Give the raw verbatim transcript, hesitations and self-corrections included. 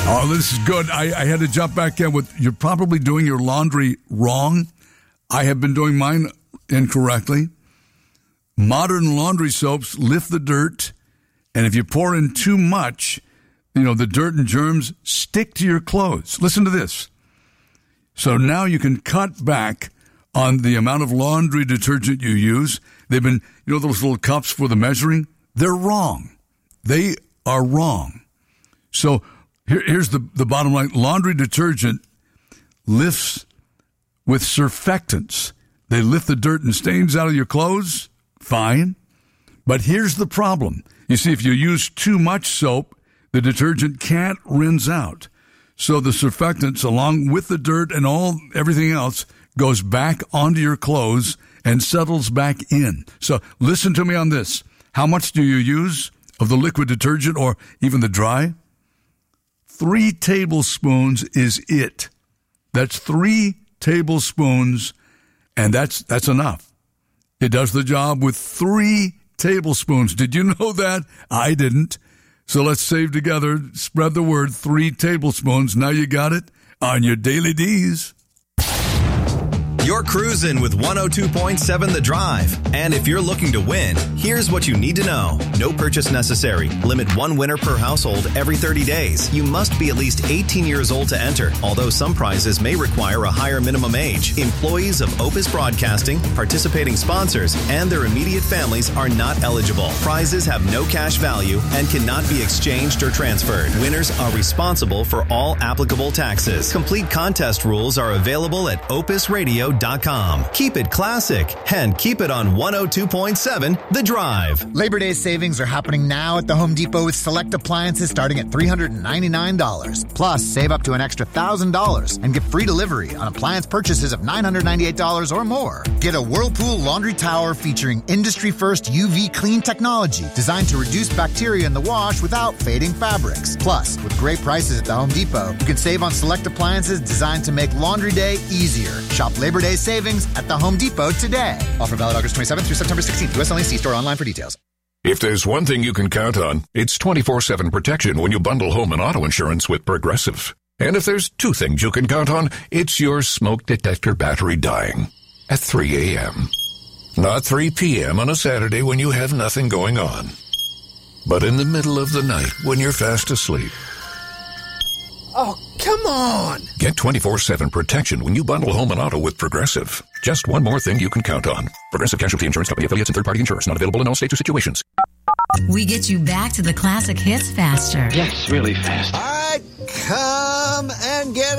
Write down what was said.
Oh, this is good. I, I had to jump back in with, you're probably doing your laundry wrong. I have been doing mine incorrectly. Modern laundry soaps lift the dirt, and if you pour in too much, you know, the dirt and germs stick to your clothes. Listen to this. So now you can cut back on the amount of laundry detergent you use. They've been, you know, those little cups for the measuring? They're wrong. They are wrong. So here, here's the, the bottom line. Laundry detergent lifts with surfactants. They lift the dirt and stains out of your clothes. Fine. But here's the problem. You see, if you use too much soap, the detergent can't rinse out. So the surfactants, along with the dirt and all everything else, goes back onto your clothes and settles back in. So listen to me on this. How much do you use of the liquid detergent or even the dry? Three tablespoons is it. That's three tablespoons, and that's that's enough. It does the job with three tablespoons. Did you know that? I didn't. So let's save together, spread the word, three tablespoons. Now you got it on your Daily D's. You're cruising with one oh two point seven The Drive. And if you're looking to win, here's what you need to know. No purchase necessary. Limit one winner per household every thirty days. You must be at least eighteen years old to enter, although some prizes may require a higher minimum age. Employees of Opus Broadcasting, participating sponsors, and their immediate families are not eligible. Prizes have no cash value and cannot be exchanged or transferred. Winners are responsible for all applicable taxes. Complete contest rules are available at opus radio dot com. Keep it classic and keep it on one oh two point seven The Drive. Labor Day savings are happening now at the Home Depot with select appliances starting at three hundred ninety-nine dollars. Plus, save up to an extra one thousand dollars and get free delivery on appliance purchases of nine hundred ninety-eight dollars or more. Get a Whirlpool laundry tower featuring industry-first U V clean technology designed to reduce bacteria in the wash without fading fabrics. Plus, with great prices at the Home Depot, you can save on select appliances designed to make laundry day easier. Shop Labor Day savings at the Home Depot today. Offer valid August twenty-seventh through September sixteenth. U S only. See store online for details. If there's one thing you can count on, it's twenty-four seven protection when you bundle home and auto insurance with Progressive. And if there's two things you can count on, it's your smoke detector battery dying at three a.m. Not three p.m. on a Saturday when you have nothing going on, but in the middle of the night when you're fast asleep. Oh, come on! Get twenty-four seven protection when you bundle home and auto with Progressive. Just one more thing you can count on. Progressive Casualty Insurance Company, affiliates, and third-party insurers. Not available in all states or situations. We get you back to the classic hits faster. Yes, really fast. All right, come and get